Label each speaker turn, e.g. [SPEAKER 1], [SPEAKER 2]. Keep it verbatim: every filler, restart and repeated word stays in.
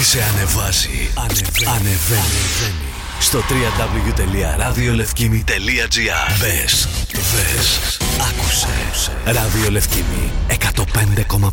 [SPEAKER 1] ό,τι σε ανεβάζει, ανεβαίνει. ανεβαίνει. ανεβαίνει. Στο double-u double-u double-u τελεία ραδιολευκήμι τελεία τζι άρ. Μπες, δες, άκουσε. Ραδιολευκήμι εκατόν πέντε κόμμα